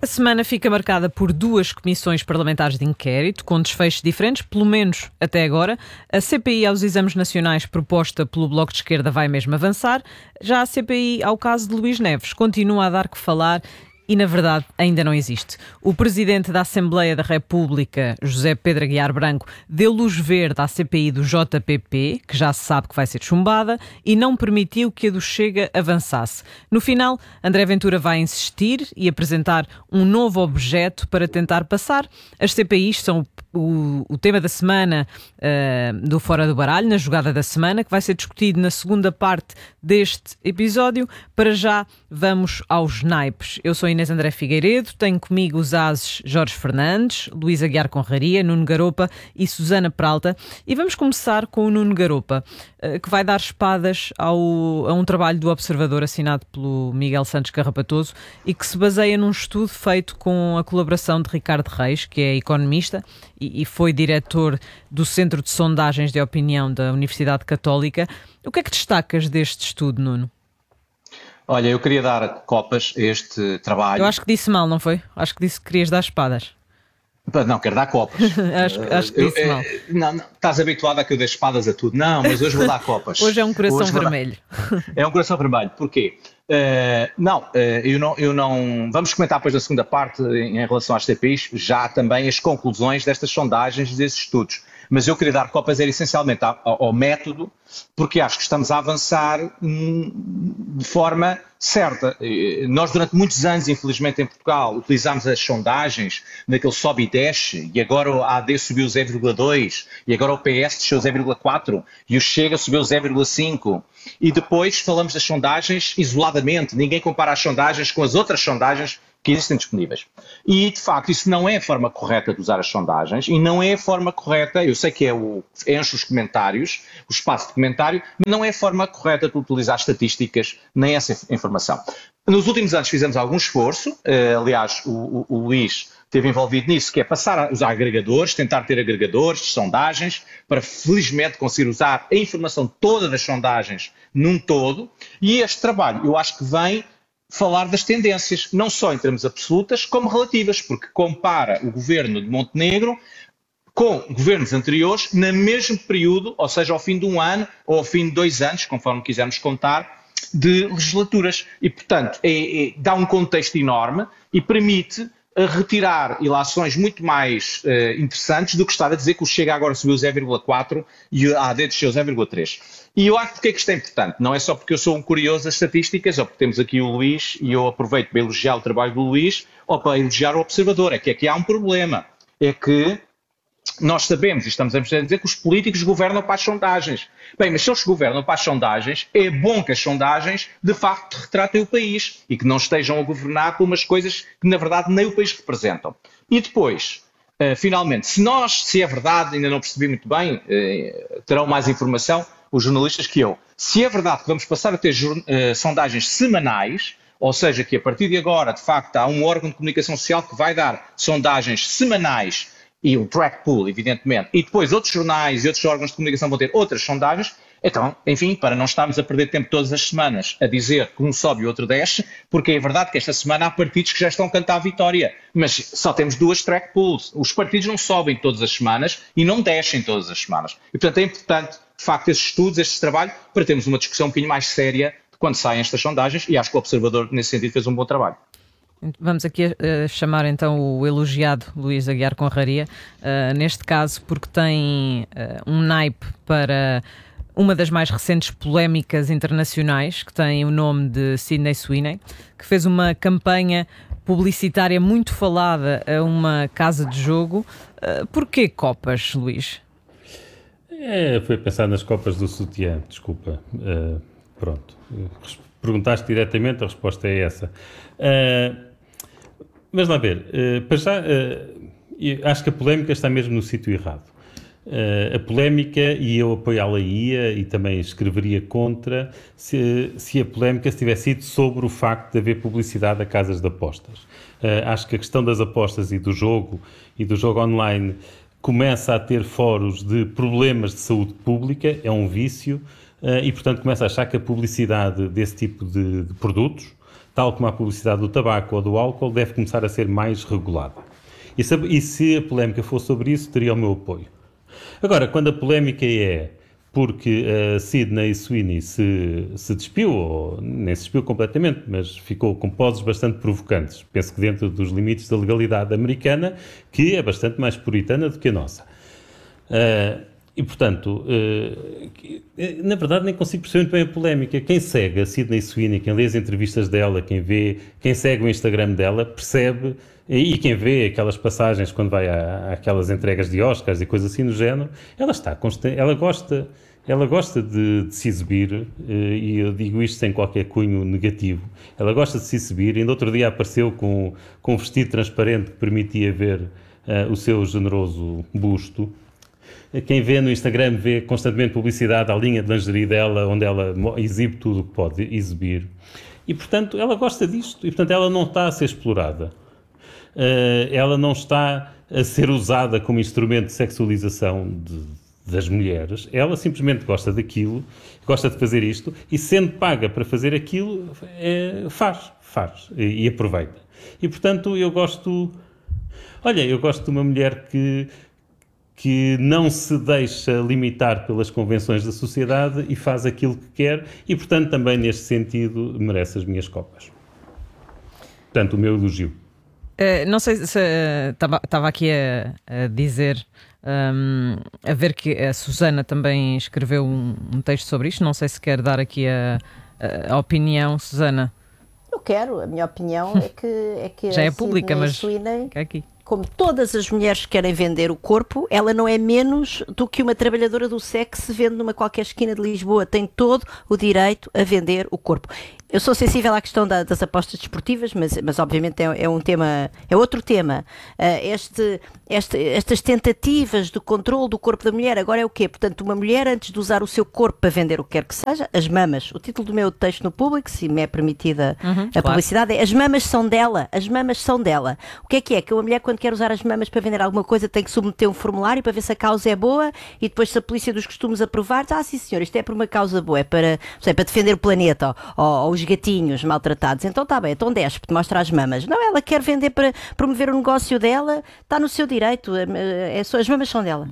semana fica marcada por duas comissões parlamentares de inquérito, com desfechos diferentes, pelo menos até agora. A CPI aos exames nacionais proposta pelo Bloco de Esquerda vai mesmo avançar. Já a CPI ao caso de Luís Neves continua a dar que falar e, na verdade, ainda não existe. O Presidente da Assembleia da República, José Pedro Aguiar Branco, deu luz verde à CPI do JPP, que já se sabe que vai ser chumbada, e não permitiu que a do Chega avançasse. No final, André Ventura vai insistir e apresentar um novo objeto para tentar passar. As CPIs são o tema da semana do Fora do Baralho, na jogada da semana, que vai ser discutido na segunda parte deste episódio. Para já, vamos aos naipes. Eu sou Inês André Figueiredo, tenho comigo os ases Jorge Fernandes, Luís Aguiar Conraria, Nuno Garopa e Susana Peralta. E vamos começar com o Nuno Garopa, que vai dar espadas a um trabalho do Observador assinado pelo Miguel Santos Carrapatoso e que se baseia num estudo feito com a colaboração de Ricardo Reis, que é economista e foi diretor do Centro de Sondagens de Opinião da Universidade Católica. O que é que destacas deste estudo, Nuno? Olha, eu queria dar copas a este trabalho. Eu acho que disse mal, não foi? Acho que disse que querias dar espadas. Não, quero dar copas. acho que disse mal. Não, estás habituado a que eu dê espadas a tudo. Não, mas hoje vou dar copas. Hoje é um coração vermelho. É um coração vermelho. Porquê? Eu não... Vamos comentar depois na segunda parte, em relação às CPIs, já também as conclusões destas sondagens, desses estudos. Mas eu queria dar copas essencialmente ao método, porque acho que estamos a avançar de forma certa. Nós, durante muitos anos, infelizmente, em Portugal, utilizámos as sondagens naquele sobe e desce, e agora o AD subiu 0,2, e agora o PS desceu 0,4, e o Chega subiu 0,5. E depois falamos das sondagens isoladamente, ninguém compara as sondagens com as outras sondagens que existem disponíveis. E, de facto, isso não é a forma correta de usar as sondagens e não é a forma correta, eu sei que enche os comentários, o espaço de comentário, mas não é a forma correta de utilizar estatísticas nem essa informação. Nos últimos anos fizemos algum esforço, aliás, o Luís esteve envolvido nisso, que é passar a usar agregadores, tentar ter agregadores de sondagens, para felizmente conseguir usar a informação toda das sondagens num todo, e este trabalho eu acho que vem falar das tendências, não só em termos absolutas, como relativas, porque compara o governo de Montenegro com governos anteriores no mesmo período, ou seja, ao fim de um ano ou ao fim de 2 anos, conforme quisermos contar, de legislaturas. E, portanto, dá um contexto enorme e permite retirar ilações muito mais interessantes do que estar a dizer que o Chega agora subiu 0,4 e a AD desceu 0,3. E eu acho que porque é que isto é importante? Não é só porque eu sou um curioso das estatísticas, ou porque temos aqui o Luís e eu aproveito para elogiar o trabalho do Luís, ou para elogiar o Observador. É que aqui há um problema. É que nós sabemos, e estamos a dizer, que os políticos governam para as sondagens. Bem, mas se eles governam para as sondagens, é bom que as sondagens, de facto, retratem o país e que não estejam a governar por umas coisas que, na verdade, nem o país representam. E depois, finalmente, se é verdade, ainda não percebi muito bem, terão mais informação os jornalistas que eu. Se é verdade que vamos passar a ter sondagens semanais, ou seja, que a partir de agora, de facto, há um órgão de comunicação social que vai dar sondagens semanais e o track pool, evidentemente, e depois outros jornais e outros órgãos de comunicação vão ter outras sondagens, então, enfim, para não estarmos a perder tempo todas as semanas a dizer que um sobe e o outro desce, porque é verdade que esta semana há partidos que já estão a cantar a vitória, mas só temos 2 track pools. Os partidos não sobem todas as semanas e não descem todas as semanas. E, portanto, é importante, de facto, esses estudos, este trabalho, para termos uma discussão um bocadinho mais séria de quando saem estas sondagens, e acho que o Observador, nesse sentido, fez um bom trabalho. Vamos aqui chamar então o elogiado Luís Aguiar Conraria, neste caso porque tem um naipe para uma das mais recentes polémicas internacionais, que tem o nome de Sydney Sweeney, que fez uma campanha publicitária muito falada a uma casa de jogo. Porquê copas, Luís? Foi pensar nas copas do sutiã, desculpa. Pronto. Perguntaste diretamente, a resposta é essa. Mas lá ver, para já, acho que a polémica está mesmo no sítio errado. A polémica, e eu apoiá-la e também escreveria contra, se a polémica tivesse sido sobre o facto de haver publicidade a casas de apostas. Acho que a questão das apostas e do jogo online começa a ter foros de problemas de saúde pública, é um vício, e portanto começa a achar que a publicidade desse tipo de produtos tal como a publicidade do tabaco ou do álcool, deve começar a ser mais regulada. E se a polémica for sobre isso, teria o meu apoio. Agora, quando a polémica é porque a Sydney Sweeney se despiu, ou nem se despiu completamente, mas ficou com poses bastante provocantes, penso que dentro dos limites da legalidade americana, que é bastante mais puritana do que a nossa. E, portanto, na verdade nem consigo perceber muito bem a polémica. Quem segue a Sydney Sweeney, quem lê as entrevistas dela, quem segue o Instagram dela, percebe, e quem vê aquelas passagens quando vai àquelas entregas de Oscars e coisas assim no género, ela gosta de se exibir, e eu digo isto sem qualquer cunho negativo. Ela gosta de se exibir, e no outro dia apareceu com um vestido transparente que permitia ver o seu generoso busto. Quem vê no Instagram vê constantemente publicidade à linha de lingerie dela, onde ela exibe tudo o que pode exibir. E, portanto, ela gosta disto. E, portanto, ela não está a ser explorada. Ela não está a ser usada como instrumento de sexualização das mulheres. Ela simplesmente gosta daquilo, gosta de fazer isto, e sendo paga para fazer aquilo, faz e aproveita. E, portanto, eu gosto de uma mulher que não se deixa limitar pelas convenções da sociedade e faz aquilo que quer, e, portanto, também neste sentido merece as minhas copas. Portanto, o meu elogio. Não sei se estava aqui a dizer, a ver que a Susana também escreveu um texto sobre isto. Não sei se quer dar aqui a opinião, Susana. Eu quero, a minha opinião é que já é pública, mas Sweeney, é aqui. Como todas as mulheres que querem vender o corpo, ela não é menos do que uma trabalhadora do sexo se vende numa qualquer esquina de Lisboa. Tem todo o direito a vender o corpo. Eu sou sensível à questão das apostas desportivas, mas obviamente é um tema, é outro tema. Estas tentativas de controle do corpo da mulher, agora é o quê? Portanto, uma mulher, antes de usar o seu corpo para vender o que quer que seja, as mamas, o título do meu texto no Público, se me é permitida a publicidade, é: as mamas são dela, as mamas são dela. O que é que é? Que uma mulher, quando quer usar as mamas para vender alguma coisa, tem que submeter um formulário para ver se a causa é boa, e depois, se a polícia dos costumes aprovar, sim senhor, isto é por uma causa boa, é para defender o planeta, ou os gatinhos maltratados. Então está bem, então despe-te, mostra as mamas. Não, ela quer vender para promover o negócio dela, está no seu direito, as mamas são dela.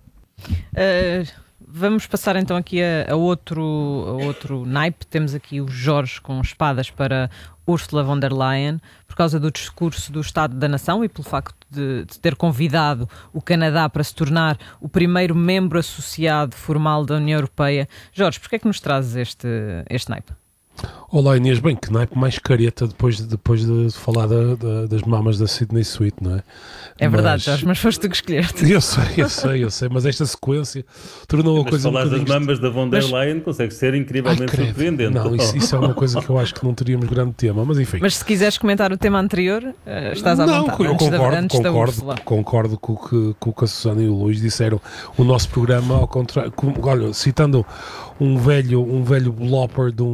Vamos passar então aqui a outro naipe. Temos aqui o Jorge com espadas para Ursula von der Leyen, por causa do discurso do Estado da Nação e pelo facto de ter convidado o Canadá para se tornar o primeiro membro associado formal da União Europeia. Jorge, porquê é que nos trazes este naipe? Olá, Inês, bem, que naipe mais careta depois de falar das mamas da Sydney Sweeney, não é? É verdade, Jorge, mas foste tu que escolheste. Eu sei, mas esta sequência tornou a coisa um bocadinho... Falar das mamas da von der Leyen consegue ser incrivelmente surpreendente. Não, isso é uma coisa que eu acho que não teríamos grande tema, mas enfim. Mas se quiseres comentar o tema anterior, estás à vontade. Eu concordo com o que a Susana e o Luís disseram. O nosso programa, ao contrário, olha, citando um velho blopper de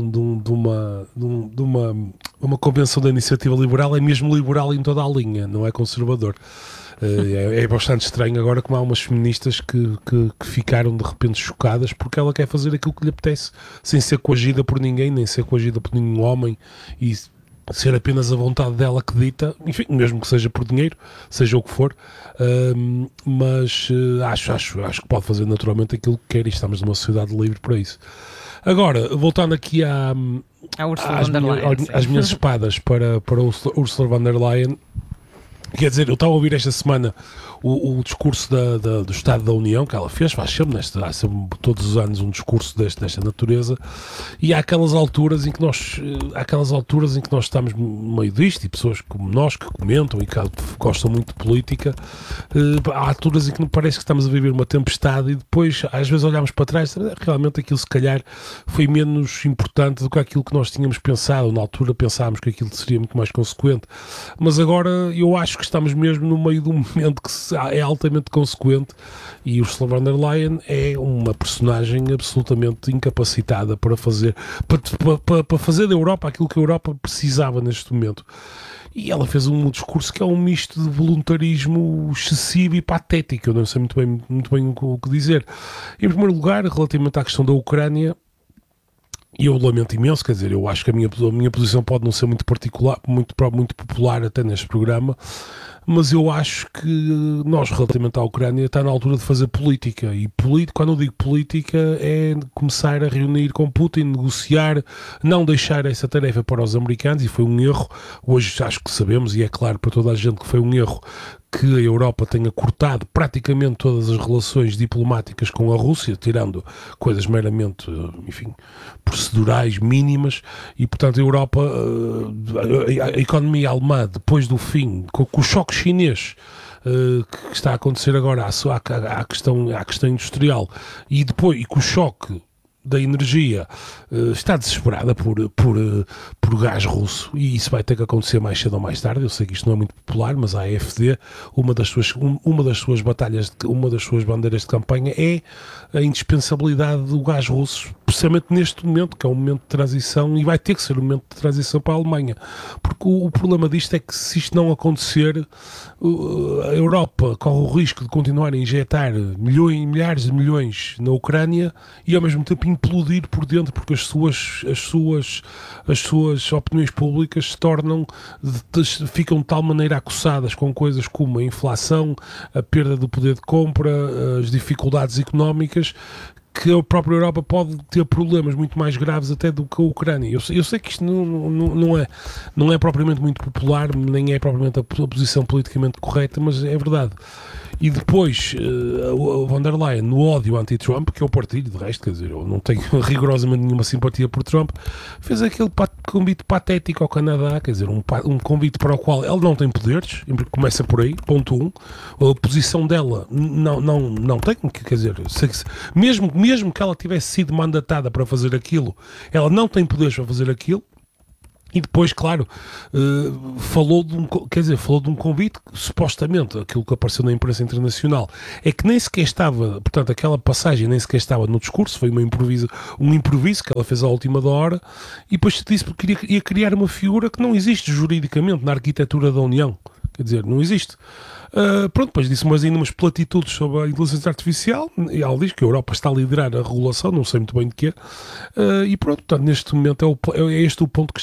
uma convenção da iniciativa liberal, é mesmo liberal em toda a linha, não é conservador. É bastante estranho agora como há umas feministas que ficaram de repente chocadas porque ela quer fazer aquilo que lhe apetece, sem ser coagida por ninguém, nem ser coagida por nenhum homem, e ser apenas a vontade dela que dita, enfim, mesmo que seja por dinheiro, seja o que for, mas acho que pode fazer naturalmente aquilo que quer, e estamos numa sociedade livre para isso. Agora, voltando aqui às minhas espadas para Ursula von der Leyen, quer dizer, eu estava a ouvir esta semana o discurso do Estado da União que ela fez, faz sempre, há sempre todos os anos um discurso desta natureza, e há aquelas alturas em que nós estamos no meio disto, e pessoas como nós que comentam e que gostam muito de política, há alturas em que parece que estamos a viver uma tempestade, e depois às vezes olhamos para trás, realmente aquilo se calhar foi menos importante do que aquilo que nós tínhamos pensado. Na altura pensámos que aquilo seria muito mais consequente, mas agora eu acho que estamos mesmo no meio de um momento que é altamente consequente, e Ursula von der Leyen é uma personagem absolutamente incapacitada para fazer da Europa aquilo que a Europa precisava neste momento. E ela fez um discurso que é um misto de voluntarismo excessivo e patético. Eu não sei muito bem o que dizer. Em primeiro lugar, relativamente à questão da Ucrânia, E eu lamento imenso, quer dizer, eu acho que a minha posição pode não ser muito particular, muito popular até neste programa, mas eu acho que nós, relativamente à Ucrânia, está na altura de fazer política. E quando eu digo política, é começar a reunir com Putin, negociar, não deixar essa tarefa para os americanos, e foi um erro. Hoje acho que sabemos, e é claro para toda a gente que foi um erro, que a Europa tenha cortado praticamente todas as relações diplomáticas com a Rússia, tirando coisas meramente, enfim, procedurais, mínimas, e portanto a Europa, a economia alemã, depois do fim, com o choque chinês que está a acontecer agora à questão industrial, e depois, e com o choque da energia, está desesperada por gás russo, e isso vai ter que acontecer mais cedo ou mais tarde. Eu sei que isto não é muito popular, mas a AfD, uma das suas batalhas, uma das suas bandeiras de campanha é a indispensabilidade do gás russo, precisamente neste momento, que é um momento de transição, e vai ter que ser um momento de transição para a Alemanha, porque o problema disto é que, se isto não acontecer, a Europa corre o risco de continuar a injetar milhares de milhões na Ucrânia e ao mesmo tempo implodir por dentro, porque as suas opiniões públicas se tornam, ficam de tal maneira acossadas com coisas como a inflação, a perda do poder de compra, as dificuldades económicas, que a própria Europa pode ter problemas muito mais graves até do que a Ucrânia. Eu sei que isto não é propriamente muito popular, nem é propriamente a posição politicamente correta, mas é verdade. E depois, a von der Leyen, no ódio anti-Trump, que eu partilho, de resto, quer dizer, eu não tenho rigorosamente nenhuma simpatia por Trump, fez aquele convite patético ao Canadá, quer dizer, um convite para o qual ela não tem poderes, começa por aí, ponto 1. A posição dela não tem, quer dizer, mesmo que ela tivesse sido mandatada para fazer aquilo, ela não tem poderes para fazer aquilo. E depois, claro, falou de um convite que, supostamente, aquilo que apareceu na imprensa internacional, é que nem sequer estava, portanto, aquela passagem nem sequer estava no discurso, foi um improviso que ela fez à última da hora, e depois disse que ia criar uma figura que não existe juridicamente na arquitetura da União. Quer dizer, não existe. Pronto, depois disse umas platitudes sobre a inteligência artificial, e ela diz que a Europa está a liderar a regulação, não sei muito bem de quê, e pronto, portanto, neste momento é este o ponto que